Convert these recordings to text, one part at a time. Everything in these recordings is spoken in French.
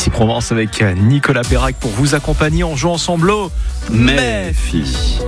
Aix-Provence avec Nicolas Perrac pour vous accompagner. On joue ensemble au Méfi.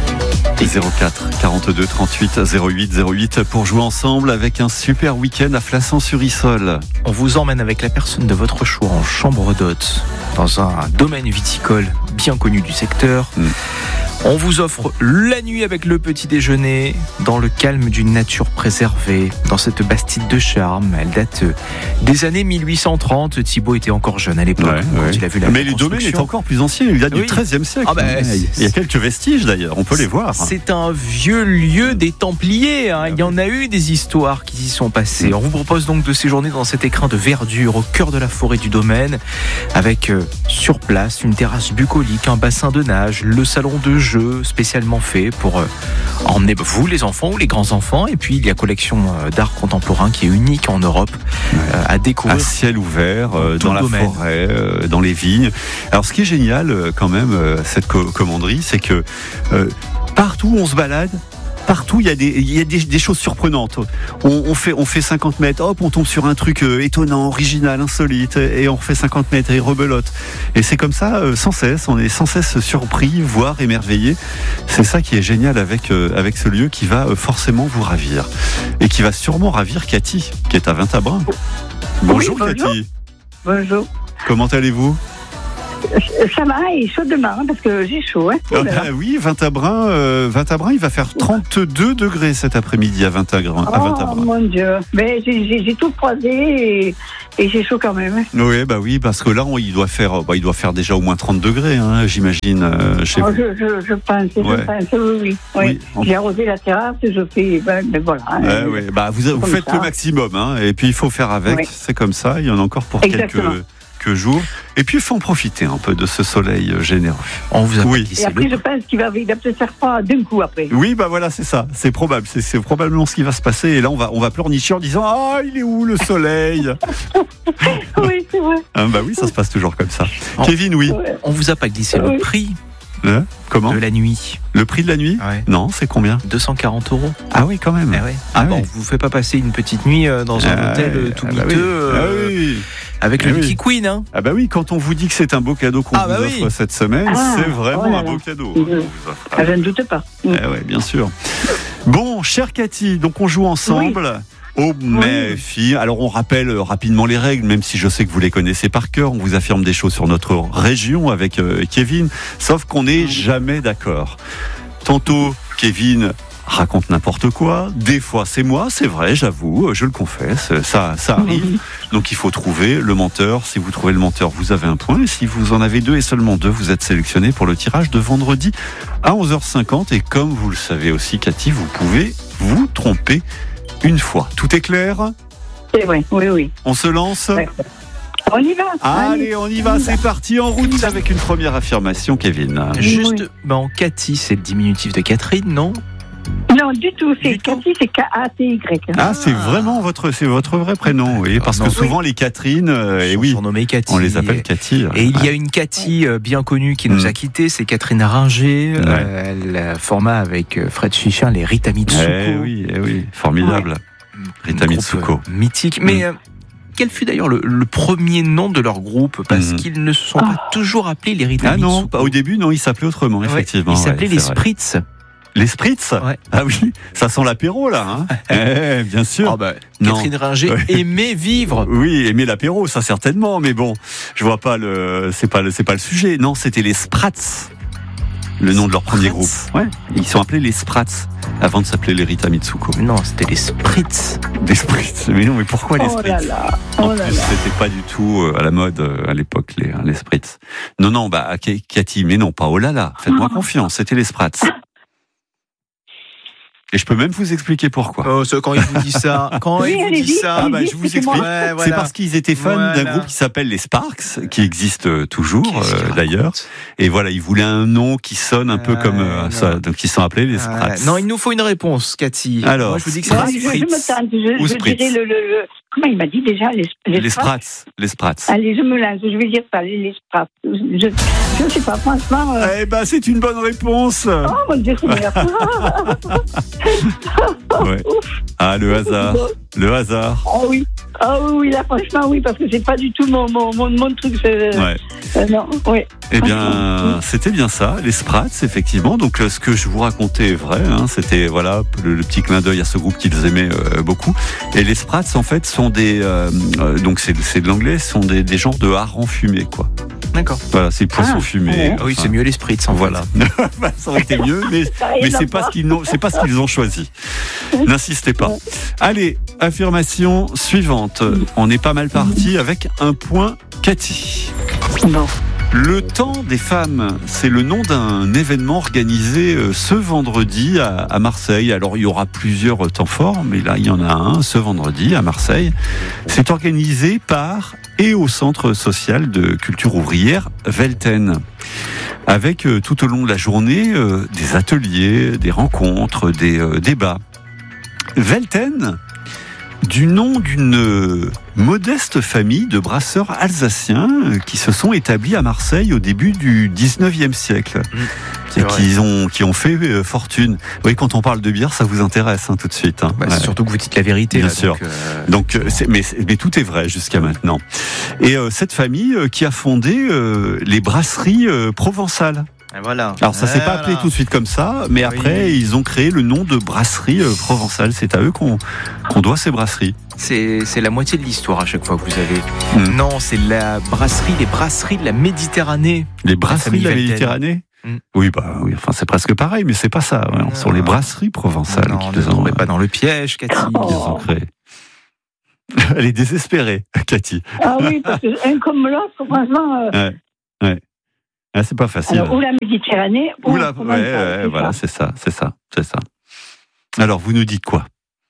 04 42 38 08 08 pour jouer ensemble avec un super week-end à Flassan-sur-Issol. On vous emmène avec la personne de votre choix en chambre d'hôte dans un domaine viticole bien connu du secteur. On vous offre la nuit avec le petit déjeuner dans le calme d'une nature préservée, dans cette bastide de charme. Elle date des années 1830. Thibaut était encore jeune à l'époque quand il a vu la Mais le domaine est encore plus ancien, il date du XIIIe siècle. Il y a quelques vestiges d'ailleurs, on peut les voir. C'est un vieux lieu des Templiers. Il y en a eu des histoires qui s'y sont passées. On vous propose donc de séjourner dans cet écrin de verdure au cœur de la forêt du domaine, avec sur place une terrasse bucolique, un bassin de nage, le salon de jeu spécialement fait pour emmener vous les enfants ou les grands-enfants, et puis il y a collection d'art contemporain qui est unique en Europe à découvrir. À ciel ouvert, dans la forêt, dans les vignes. Alors ce qui est génial quand même, cette commanderie, c'est que partout où on se balade, partout, il y a des choses surprenantes. On fait 50 mètres, hop, on tombe sur un truc étonnant, original, insolite, et on refait 50 mètres et rebelote. Et c'est comme ça, sans cesse, on est sans cesse surpris, voire émerveillé. C'est ça qui est génial avec ce lieu qui va forcément vous ravir. Et qui va sûrement ravir Cathy, qui est à Vintabrin. Bonjour, bonjour Cathy. Bonjour. Comment allez-vous ? Ça va, et chaud demain, parce que j'ai chaud. Oui, Vintabrin, il va faire 32 degrés cet après-midi à Vintabrin. Oh mon Dieu, mais j'ai tout croisé et j'ai chaud quand même. Oui, parce que là, il doit faire déjà au moins 30 degrés, j'imagine, chez vous. Je pense, oui. J'ai arrosé la terrasse, je fais, ben voilà. Vous faites le maximum, et puis il faut faire avec, c'est comme ça, il y en a encore pour quelques jours. Et puis il faut en profiter un peu de ce soleil généreux. On vous a Et après je pense qu'il va peut-être faire froid d'un coup après. Oui, voilà, c'est ça, c'est probable, c'est probablement ce qui va se passer. Et là on va pleurnicher en disant il est où le soleil? Oui, c'est vrai. Oui, ça se passe toujours comme ça. Kevin, oui. On vous a pas glissé le prix comment de la nuit? Le prix de la nuit? Non, c'est combien? 240 €. Ah oui, quand même. Vous ne faites pas passer une petite nuit dans un hôtel tout miteux avec le Mickey Queen. Ah bah oui, quand on vous dit que c'est un beau cadeau qu'on vous offre cette semaine, c'est vraiment un beau cadeau. Je ne doute pas. Oui, bien sûr. Bon, chère Cathy, donc on joue ensemble. Au Méfi. Alors on rappelle rapidement les règles, même si je sais que vous les connaissez par cœur. On vous affirme des choses sur notre région avec Kevin, sauf qu'on n'est jamais d'accord. Tantôt Kevin raconte n'importe quoi, des fois c'est moi, c'est vrai, j'avoue, je le confesse, ça arrive. Donc il faut trouver le menteur. Si vous trouvez le menteur, vous avez un point, et si vous en avez 2 et seulement 2, vous êtes sélectionné pour le tirage de vendredi à 11h50. Et comme vous le savez aussi, Cathy, vous pouvez vous tromper une fois. Tout est clair? C'est vrai, oui. On se lance? On y va. Allez, on y va, c'est parti, en route avec une première affirmation, Kevin. Juste, Cathy, c'est le diminutif de Catherine, non? Non, du tout, c'est Cathy, c'est K-A-T-Y. C'est vraiment votre vrai prénom, oui, parce que souvent les Catherine, Cathy. On les appelle Cathy. Et il y a une Cathy bien connue qui nous a quittés, c'est Catherine Ringer. Elle forma avec Fred Chichin les Rita Mitsuko. Oui, formidable. Rita Mitsuko. Mythique. Mais quel fut d'ailleurs le premier nom de leur groupe? Parce qu'ils ne se sont pas toujours appelés les Rita Mitsuko. Non, au début, non, ils s'appelaient autrement, effectivement. Ils s'appelaient les Spritz. Les Spritz? Ah oui, ça sent l'apéro là, bien sûr. Catherine Ringer aimait vivre. Oui, aimait l'apéro, ça certainement, mais bon, je vois pas c'est pas le sujet. Non, c'était les Sprats, le nom de leur premier groupe. Ils sont appelés les Sprats avant de s'appeler les Rita Mitsuko. Non, c'était les Spritz. Les Spritz. Mais non, mais pourquoi les Spritz? En plus, c'était pas du tout à la mode à l'époque les Spritz. Non, Cathy, mais non, pas oh là là. Faites-moi confiance, c'était les Sprats. Et je peux même vous expliquer pourquoi. Quand il vous dit ça, je vous explique. C'est parce qu'ils étaient fans d'un groupe qui s'appelle les Sparks, qui existe toujours d'ailleurs. Et voilà, ils voulaient un nom qui sonne un peu comme ça, donc ils sont appelés les Sprats. Non, il nous faut une réponse, Cathy. Alors, moi, je vous dis que c'est les Spritz. Je me tente, je dirais comment il m'a dit déjà les Sprats. Les Sprats. Allez, je me lance, je vais dire ça, les Sprats. Je ne sais pas, franchement. C'est une bonne réponse. Oh mon Dieu, c'est bien. Le hasard. Oh oui. Ah oui, là, franchement, oui, parce que c'est pas du tout mon truc. Non, oui. Eh bien, c'était bien ça, les Sprats, effectivement. Donc, ce que je vous racontais est vrai. C'était voilà le petit clin d'œil à ce groupe qu'ils aimaient beaucoup. Et les Sprats, en fait, sont des donc c'est de l'anglais, sont des genres de harengs fumés, quoi. D'accord. Voilà, c'est poisson fumé. Ah oui, c'est mieux les Spritz. Voilà. Ça aurait été mieux, mais c'est pas ce qu'ils ont choisi. N'insistez pas. Allez, affirmation suivante. On est pas mal parti avec un point, Cathy. Non. Le temps des femmes, c'est le nom d'un événement organisé ce vendredi à Marseille. Alors, il y aura plusieurs temps forts, mais là, il y en a un ce vendredi à Marseille. C'est organisé par et au Centre social de culture ouvrière Velten. Avec tout au long de la journée des ateliers, des rencontres, des débats. Velten, du nom d'une modeste famille de brasseurs alsaciens qui se sont établis à Marseille au début du 19e siècle. Et qui ont fait fortune. Oui, quand on parle de bière, ça vous intéresse tout de suite. C'est surtout que vous dites la vérité. Bien là, sûr. Donc, mais tout est vrai jusqu'à maintenant. Et cette famille qui a fondé les brasseries provençales. Voilà. Alors ça s'est pas appelé tout de suite comme ça, mais après ils ont créé le nom de brasserie provençale. C'est à eux qu'on doit ces brasseries. C'est la moitié de l'histoire à chaque fois que vous avez. Non, c'est les brasseries de la Méditerranée. Les brasseries de la Méditerranée. Oui, enfin c'est presque pareil, mais c'est pas ça. Ouais. Ce sont les brasseries provençales. Non, ne tombez pas dans le piège, Cathy. Ils ont créé. Elle est désespérée, Cathy. Ah oui, parce que un comme l'autre, franchement. Ouais. Ah, c'est pas facile. Alors, ou la Méditerranée, ou la Provençale. Voilà, c'est ça. Alors, vous nous dites quoi?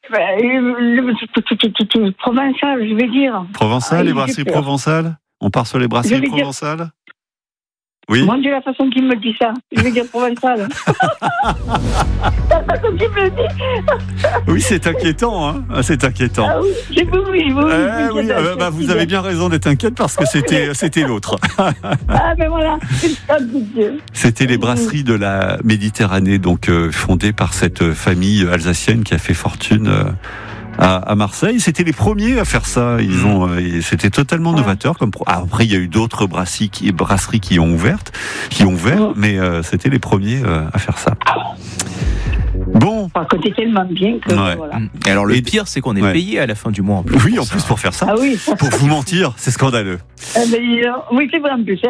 Provençal, je vais dire. Provençal, les brasseries provençales? On part sur les brasseries provençales? Oui. Mon Dieu, la façon qu'il me dit ça, je vais dire provençal. La façon qu'il me dit. Oui, c'est inquiétant, c'est inquiétant. Ah oui, vous avez bien raison d'être inquiète parce que c'était l'autre. Ah ben voilà, c'est le stade de Dieu. C'était les brasseries de la Méditerranée, donc fondées par cette famille alsacienne qui a fait fortune à Marseille. C'était les premiers à faire ça. C'était totalement novateur. Après, il y a eu d'autres brasseries qui ont ouvert, mais c'était les premiers à faire ça. Bon. Par contre, c'est tellement bien que voilà. Et alors le pire, c'est qu'on est payé à la fin du mois en plus. Oui, en plus pour faire ça. Ah oui. Pour vous mentir, c'est scandaleux. Oui, c'est vrai en plus.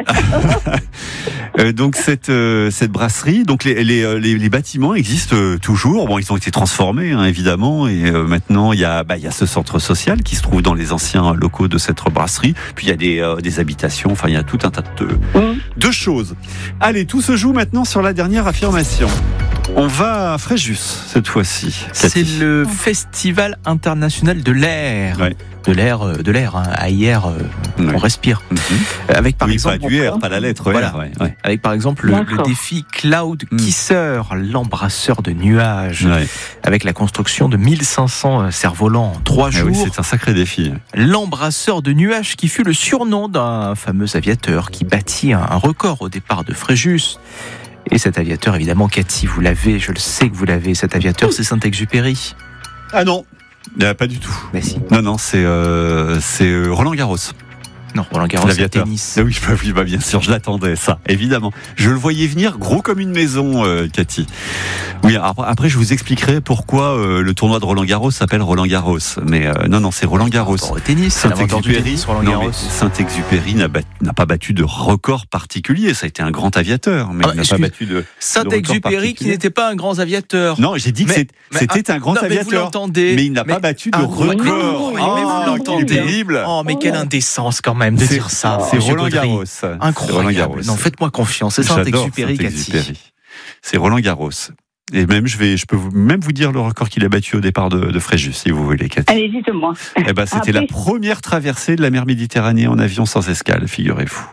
Donc cette brasserie, donc les bâtiments existent toujours. Bon, ils ont été transformés évidemment, et maintenant il y a ce centre social qui se trouve dans les anciens locaux de cette brasserie. Puis il y a des habitations. Enfin, il y a tout un tas de choses. Allez, tout se joue maintenant sur la dernière affirmation. On va à Fréjus cette fois-ci. C'est le Festival international de l'air. Ouais. De l'air, à hier, on respire. Avec par exemple, pas du air, pas la lettre. Voilà. Ouais. Avec par exemple le défi Cloud Kisser, l'embrasseur de nuages, avec la construction de 1500 cerfs-volants en 3 jours. Oui, c'est un sacré défi. L'embrasseur de nuages qui fut le surnom d'un fameux aviateur qui battit un record au départ de Fréjus. Et cet aviateur, évidemment, Cathy, vous l'avez, je le sais que vous l'avez, cet aviateur, c'est Saint-Exupéry. Ah non, pas du tout. Mais si. Non, c'est Roland Garros. Non, Roland Garros, c'est tennis. Oui, bien sûr, je l'attendais, ça, évidemment. Je le voyais venir gros comme une maison, Cathy. Oui, après, je vous expliquerai pourquoi le tournoi de Roland Garros s'appelle Roland Garros. Mais non, c'est Roland Garros. Au tennis, Saint-Exupéry, Roland Garros. Saint-Exupéry n'a pas battu de record particulier. Ça a été un grand aviateur, mais il n'a pas battu de Saint-Exupéry qui n'était pas un grand aviateur. Non, j'ai dit que c'était un grand aviateur. Mais il n'a pas battu de record. Mais vous l'entendez. Terrible. Oh, mais quelle indécence quand même de dire ça. C'est Roland Garros. Incroyable. Non, faites-moi confiance. C'est Saint-Exupéry, Cathy. C'est Roland Garros. Et même, je peux même vous dire le record qu'il a battu au départ de Fréjus, si vous voulez, Cathy. Allez, dites-moi. C'était la première traversée de la mer Méditerranée en avion sans escale, figurez-vous.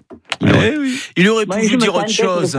Il aurait pu vous dire autre chose.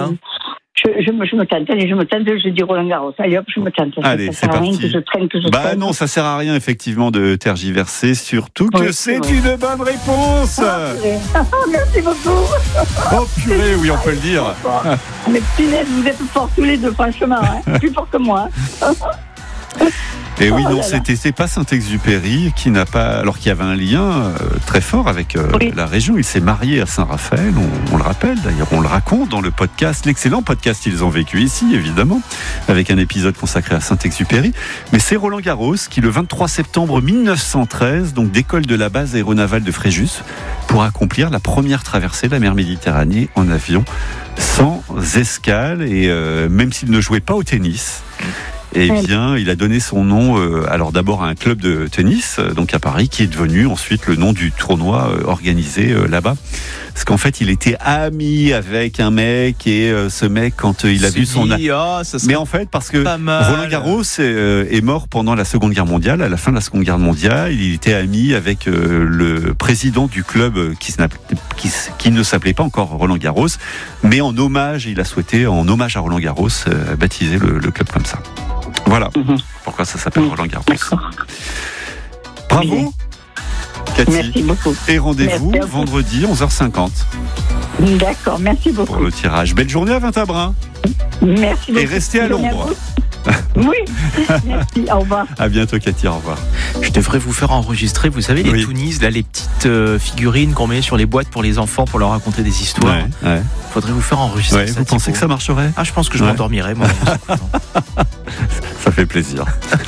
Je me tente, je dis Roland Garros. Allez hop, je me tente. Allez, c'est parti. Non, ça sert à rien, effectivement, de tergiverser, surtout que c'est une bonne réponse. Merci beaucoup. Oh purée, oui, on peut le dire. Mais punaise, vous êtes forts tous les deux, franchement. Plus fort que moi. Et oui, non, c'est pas Saint-Exupéry qui n'a pas, alors qu'il y avait un lien très fort avec la région. Il s'est marié à Saint-Raphaël, on le rappelle. D'ailleurs, on le raconte dans le podcast, l'excellent podcast Ils ont vécu ici, évidemment, avec un épisode consacré à Saint-Exupéry. Mais c'est Roland Garros qui, le 23 septembre 1913, donc décolle de la base aéronavale de Fréjus pour accomplir la première traversée de la mer Méditerranée en avion sans escale. Et même s'il ne jouait pas au tennis, eh bien, il a donné son nom, alors d'abord à un club de tennis, donc à Paris, qui est devenu ensuite le nom du tournoi organisé là-bas. Parce qu'en fait, il était ami avec un mec, et ce mec, quand il a vu son... Mais en fait, parce que Roland Garros est mort pendant la Seconde Guerre mondiale, à la fin de la Seconde Guerre mondiale, il était ami avec le président du club qui ne s'appelait pas encore Roland Garros, mais en hommage, il a souhaité, en hommage à Roland Garros, baptiser le club comme ça. Voilà pourquoi ça s'appelle Roland Garros. D'accord. Bravo, Cathy. Merci beaucoup. Et rendez-vous vendredi 11h50. D'accord, merci beaucoup. Pour le tirage. Belle journée à Vintabrin. Merci beaucoup. Et restez à l'ombre. Oui, merci, au revoir. À bientôt, Cathy, au revoir. Je devrais vous faire enregistrer, vous savez, les Toonies, là, les petites figurines qu'on met sur les boîtes pour les enfants pour leur raconter des histoires. Faudrait vous faire enregistrer ça. Vous pensez que ça marcherait ? Ah, je pense que je m'endormirais, moi. Ça fait plaisir.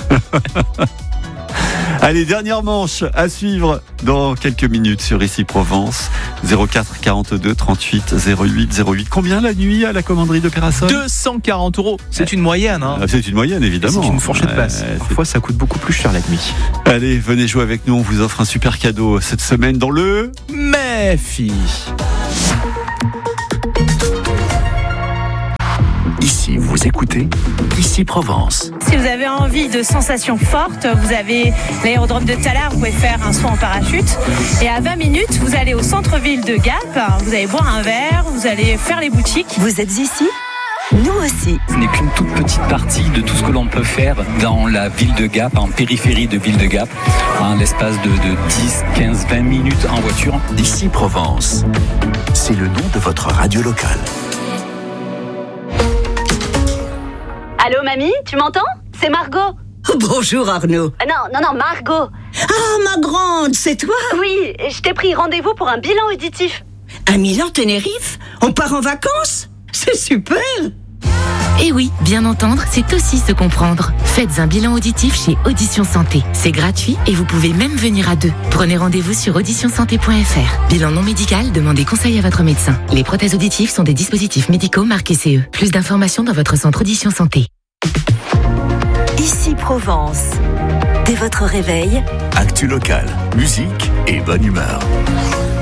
Allez, dernière manche à suivre dans quelques minutes sur Ici Provence. 04 42 38 08 08. Combien la nuit à la commanderie de Pérasol ? 240 €. C'est une moyenne. Hein. C'est une moyenne, évidemment. C'est une fourchette basse. Parfois, ça coûte beaucoup plus cher la nuit. Allez, venez jouer avec nous. On vous offre un super cadeau cette semaine dans le Méfi. Ici, vous écoutez Ici Provence. Si vous avez envie de sensations fortes, vous avez l'aérodrome de Tallard, vous pouvez faire un saut en parachute. Et à 20 minutes, vous allez au centre-ville de Gap, vous allez boire un verre, vous allez faire les boutiques. Vous êtes ici ? Nous aussi. Ce n'est qu'une toute petite partie de tout ce que l'on peut faire dans la ville de Gap, en périphérie de ville de Gap, en l'espace de 10, 15, 20 minutes en voiture. Ici Provence, c'est le nom de votre radio locale. Allô, mamie, tu m'entends ? C'est Margot. Bonjour Arnaud. Non, Margot. Ah, ma grande, c'est toi ? Oui, je t'ai pris rendez-vous pour un bilan auditif. À Milan-Tenerife ? On part en vacances ? C'est super ! Et oui, bien entendre, c'est aussi se comprendre. Faites un bilan auditif chez Audition Santé. C'est gratuit et vous pouvez même venir à deux. Prenez rendez-vous sur auditionsanté.fr. Bilan non médical, demandez conseil à votre médecin. Les prothèses auditives sont des dispositifs médicaux marqués CE. Plus d'informations dans votre centre Audition Santé. Ici Provence. Dès votre réveil, actu locale, musique et bonne humeur.